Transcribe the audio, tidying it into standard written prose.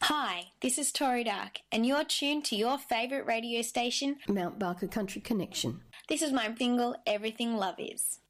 Hi, this is Tori Dark, and you're tuned to your favourite radio station, Mount Barker Country Connection. This is my single, Everything Love Is.